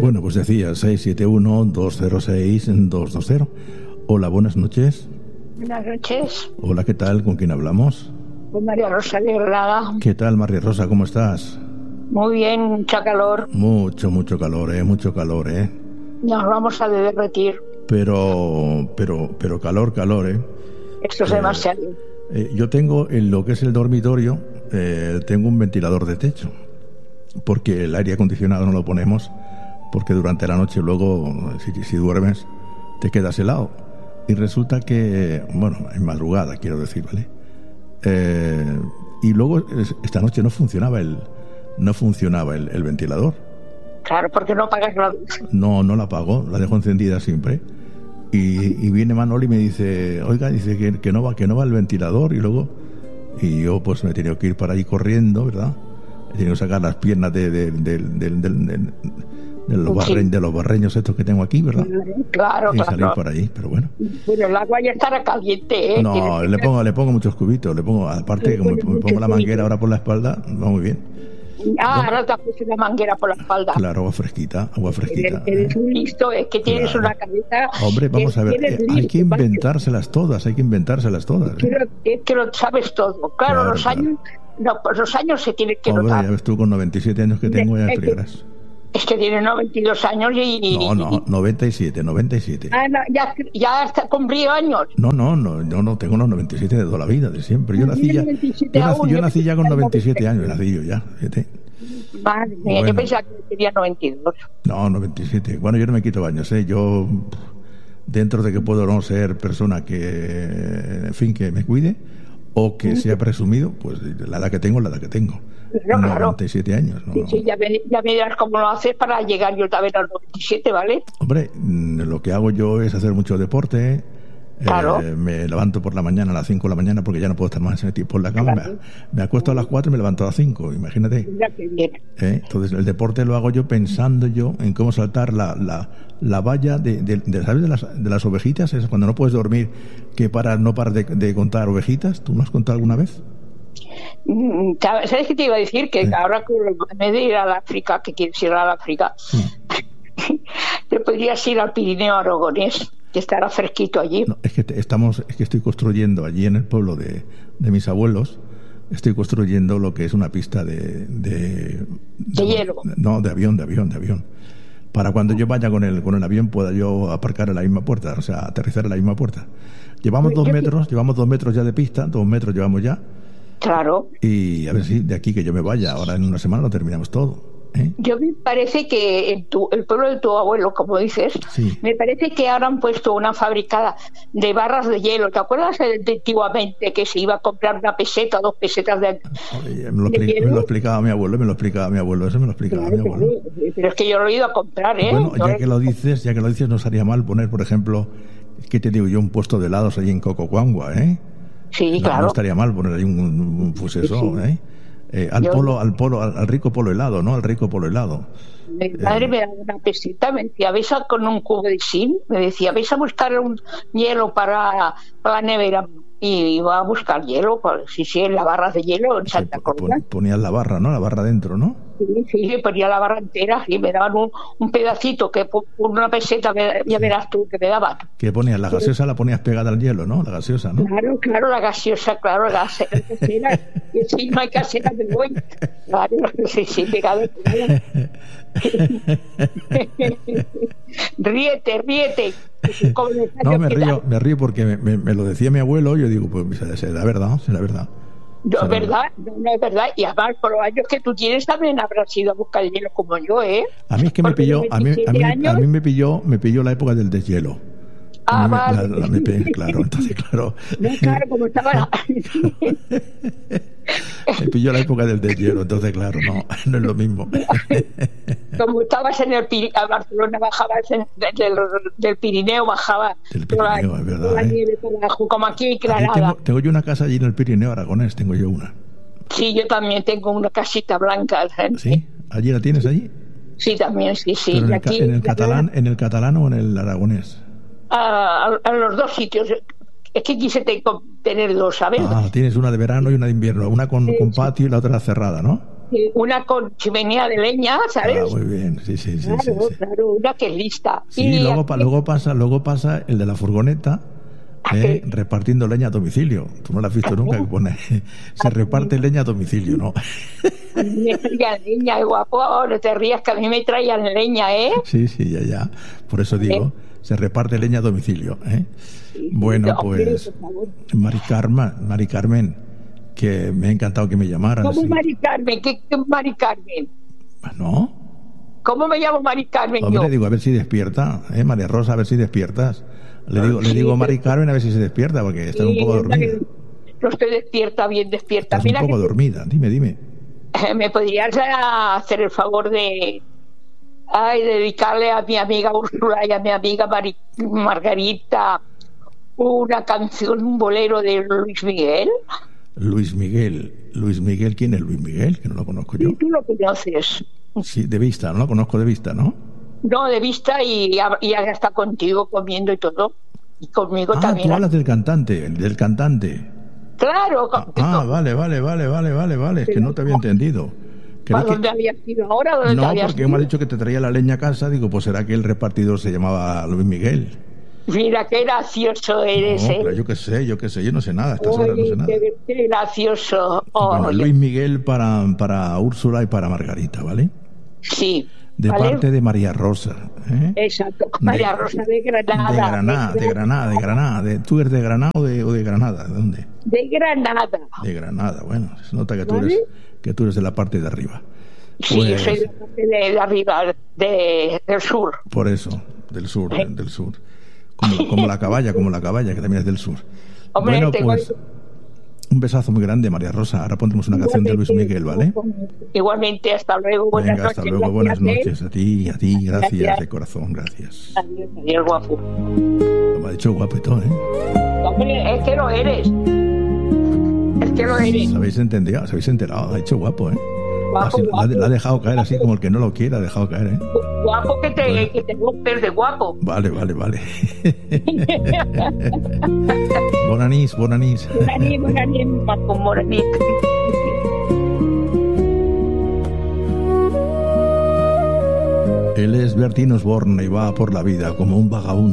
Bueno, pues decía 671-206-220. Hola, buenas noches. Buenas noches. Hola, ¿qué tal? ¿Con quién hablamos? Con María Rosa de Granada. ¿Qué tal, María Rosa? ¿Cómo estás? Muy bien, mucha calor. Mucho calor, mucho calor, Nos vamos a derretir. Pero calor, Esto es demasiado. Yo tengo en lo que es el dormitorio, tengo un ventilador de techo, porque el aire acondicionado no lo ponemos, porque durante la noche luego, si duermes, te quedas helado. Y resulta que, bueno, en madrugada, quiero decir, ¿vale? Y luego, esta noche no funcionaba el ventilador. Claro, porque no apagas la luz. No la apago, la dejo encendida siempre. Y viene Manoli y me dice, oiga, dice que no va el ventilador. Y yo pues me he tenido que ir para allí corriendo, ¿verdad? He tenido que sacar las piernas de los barreños estos que tengo aquí, ¿verdad? Claro, y salir por ahí, pero bueno. Pero el agua ya estará caliente, ¿eh? No, le pongo muchos cubitos, aparte como me pongo la manguera ahora por la espalda, va muy bien. Ahora te has puesto una manguera por la espalda. Claro, agua fresquita. Eres un listo, es que tienes una cabeza. Hombre, vamos a ver, hay que inventárselas todas. Pero es que lo sabes todo. Claro. Los años se tienen que notar. Hombre, ya ves tú, con 97 años que tengo, ya friarás. Es que tiene 92 años y... No, 97. Ah, no, ya está cumplido años. No, tengo los 97 de toda la vida, de siempre. Yo nací ya con 97 años, nací yo ya, fíjate. Madre mía, bueno. Yo pensaba que tenía 92. No, 97. Bueno, yo no me quito años, yo, dentro de que puedo no ser persona que, en fin, que me cuide, o que sea presumido, pues la edad que tengo es la edad que tengo. Claro. 97 años. Sí, ya me dirás cómo lo haces para llegar yo también a los 97, ¿vale? Hombre, lo que hago yo es hacer mucho deporte. Claro. Me levanto por la mañana a las 5 de la mañana porque ya no puedo estar más en el tiempo en la cama. Claro. Me acuesto a las 4 y me levanto a las 5, imagínate. Mira qué bien. Entonces el deporte lo hago yo pensando yo en cómo saltar la valla ¿sabes? de las ovejitas, es cuando no puedes dormir, que no paras de contar ovejitas. ¿Tú lo has contado alguna vez? ¿Sabes qué te iba a decir? Que ahora que en vez de ir al África, que quieres ir al África, te podrías ir al Pirineo aragonés, que estará fresquito allí. No, es que estoy construyendo allí en el pueblo de mis abuelos, estoy construyendo lo que es una pista de hielo. No, de avión. Para cuando yo vaya con el avión pueda yo aparcar en la misma puerta, o sea, aterrizar en la misma puerta. Llevamos 2 metros ya de pista, 2 metros llevamos ya. Claro. Y a ver si de aquí que yo me vaya, ahora en una semana lo terminamos todo. Yo me parece que el pueblo de tu abuelo, como dices, sí. Me parece que ahora han puesto una fábrica de barras de hielo. ¿Te acuerdas de antiguamente que se iba a comprar 1 peseta, 2 pesetas de hielo? Me lo explicaba mi abuelo, eso me lo explicaba mi abuelo. Claro, pero es que yo lo he ido a comprar, Bueno, ya que lo dices, no sería mal poner, por ejemplo, ¿qué te digo yo? Un puesto de helados allí en Cococuangua, Sí, claro. No estaría mal poner ahí un fuseso, sí. Al rico polo helado, ¿no? Al rico polo helado. Mi padre me daba 1 peseta, me decía, ¿vais con un cubo de zinc? Me decía, ¿vais a buscar un hielo para la nevera? Y iba a buscar hielo, sí, en la barra de hielo en Santa Cruz. Ponías la barra, ¿no? La barra dentro, ¿no? Sí, ponía la barra entera y me daban un pedacito que por 1 peseta, ya verás tú que me daban. ¿Qué ponías? La gaseosa la ponías pegada al hielo, ¿no? La gaseosa, ¿no? Claro, la gaseosa, claro, la casera. Y si no hay casera, me voy. Claro, sí, pegado. Ríete. No, me río porque me lo decía mi abuelo. Yo digo, pues será verdad. No es verdad. Y además, por los años que tú tienes, también habrás ido a buscar el hielo como yo, A mí es que me pilló la época del deshielo. Vale. Claro, entonces, claro. No, claro, como estaba... Me pilló la época del deshielo, entonces, claro, no es lo mismo. Como estabas en a Barcelona, bajabas del Pirineo, bajabas del Pirineo, es verdad, la nieve por abajo, como aquí en Granada. Tengo yo una casa allí en el Pirineo aragonés, tengo yo una. Sí, yo también tengo una casita blanca. ¿Sí? ¿Allí la tienes allí? Sí, también, sí. Pero aquí, ¿en el catalán o en el aragonés? A los 2 sitios. Es que quise tener 2, ¿sabes? Tienes una de verano y una de invierno, una con patio y la otra cerrada, ¿no? una con chimenea de leña, ¿sabes? Ah, muy bien, sí, sí, sí. Claro, Sí, sí. claro, una que es lista. Sí, Y luego pasa el de la furgoneta repartiendo leña a domicilio. Tú no lo has visto nunca, que pone se reparte leña a domicilio, ¿no? a mí me traían leña, guapo, no te rías que a mí me traían leña, ¿eh? Sí, sí, ya. Por eso digo, se reparte leña a domicilio, ¿eh? Bueno, No, pues, por favor. Mari Carmen, que me ha encantado que me llamaras. ¿Cómo Sí. Mari Carmen? ¿Qué Mari Carmen? ¿No? ¿Cómo me llamo Mari Carmen Hombre, yo? digo, a ver si despierta, María Rosa, a ver si despiertas. Le digo Mari Carmen a ver si se despierta, porque está un poco dormida. No estoy despierta, bien despierta. Estás Mira un poco que dormida, dime. me podrías hacer el favor de dedicarle a mi amiga Úrsula y a mi amiga Margarita una canción, un bolero de Luis Miguel. Luis Miguel, ¿quién es Luis Miguel? Que no lo conozco yo. ¿Y tú lo conoces? Sí, de vista, no lo conozco de vista, ¿no? No, de vista y ya está contigo comiendo y todo. Y conmigo también. Tú hablas del cantante. Claro. Vale. Es que no te había entendido. ¿Para dónde habías ido ahora? ¿Dónde No, habías porque ido? me ha dicho que te traía la leña a casa. Digo, pues será que el repartidor se llamaba Luis Miguel. Mira, qué gracioso eres, No, ¿eh? pero yo qué sé, yo no sé nada. Estas horas no sé nada. Qué gracioso. Bueno, Luis Miguel para Úrsula y para Margarita, ¿vale? Sí. De ¿vale? parte de María Rosa. Exacto. María Rosa de Granada. De Granada. ¿Tú eres de Granada o de Granada? ¿De dónde? De Granada. De Granada, bueno, se nota que ¿Vale? tú eres de la parte de arriba. Sí, yo soy de la parte de arriba, del sur. Por eso, del sur. Como la caballa, que también es del sur. Hombre, Bueno, pues un besazo muy grande, María Rosa. Ahora pondremos una canción de Luis Miguel, ¿vale? Igualmente, hasta luego. Buenas Venga, hasta noches. luego, buenas Gracias, noches. A ti, gracias Gracias. de corazón, gracias. Adiós, guapo. Me ha dicho guapo y todo, ¿eh? Hombre, es que lo eres. ¿Se habéis enterado? Ha dicho guapo, ¿eh? Guapo, Así, guapo. la ha dejado caer así como el que no lo quiere, ha dejado caer, ¿eh? Guapo que te rompes de guapo. Vale. Bonanís. Moranit, con Moranit. Él es Bertín Osborne y va por la vida como un vagabundo.